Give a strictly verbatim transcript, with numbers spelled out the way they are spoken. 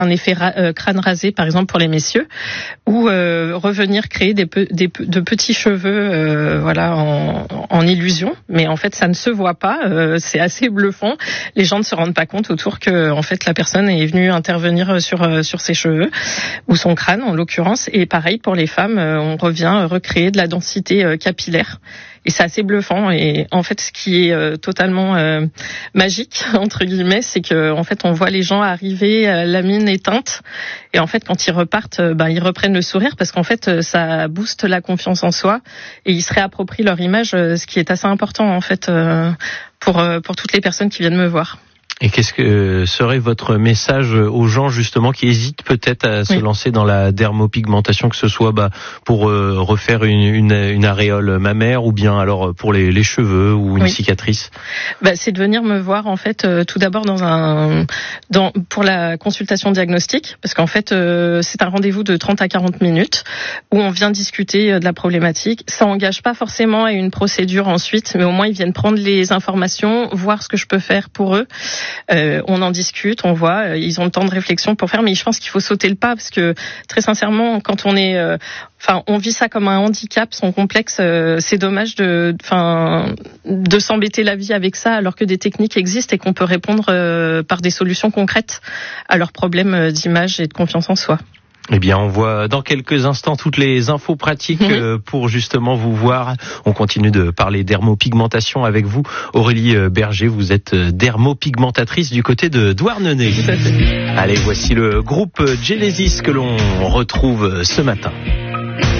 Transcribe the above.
un effet ra- euh, crâne rasé, par exemple, pour les messieurs, ou euh, revenir créer des, pe- des de petits cheveux, euh, voilà, en, en illusion. Mais en fait, ça ne se voit pas. Euh, c'est assez bluffant. Les gens ne se rendent pas compte autour que, en fait, la personne est venue intervenir sur euh, sur ses cheveux ou son crâne, en l'occurrence. Et pareil pour les femmes, euh, on revient recréer de la densité euh, capillaire. Et c'est assez bluffant. Et en fait, ce qui est euh, totalement euh, magique entre guillemets, c'est que en fait, on voit les gens arriver, euh, la mine éteinte, et en fait, quand ils repartent, euh, ben ils reprennent le sourire parce qu'en fait, euh, ça booste la confiance en soi et ils se réapproprient leur image, euh, ce qui est assez important en fait euh, pour euh, pour toutes les personnes qui viennent me voir. Et qu'est-ce que serait votre message aux gens justement qui hésitent peut-être à se oui. lancer dans la dermopigmentation, que ce soit bah, pour euh, refaire une, une, une aréole mammaire ou bien alors pour les, les cheveux ou une oui. cicatrice? Bah, c'est de venir me voir en fait euh, tout d'abord dans un dans pour la consultation diagnostique, parce qu'en fait euh, c'est un rendez-vous de trente à quarante minutes où on vient discuter euh, de la problématique. Ça engage pas forcément à une procédure ensuite, mais au moins ils viennent prendre les informations, voir ce que je peux faire pour eux. Euh, on en discute, on voit, euh, ils ont le temps de réflexion pour faire, mais je pense qu'il faut sauter le pas parce que très sincèrement, quand on est, euh, enfin, on vit ça comme un handicap, son complexe, euh, c'est dommage de, enfin, de s'embêter la vie avec ça, alors que des techniques existent et qu'on peut répondre euh, par des solutions concrètes à leurs problèmes d'image et de confiance en soi. Eh bien, on voit dans quelques instants toutes les infos pratiques mmh. pour justement vous voir. On continue de parler dermopigmentation avec vous. Aurélie Berger, vous êtes dermopigmentatrice du côté de Douarnenez. Allez, voici le groupe Genesis que l'on retrouve ce matin.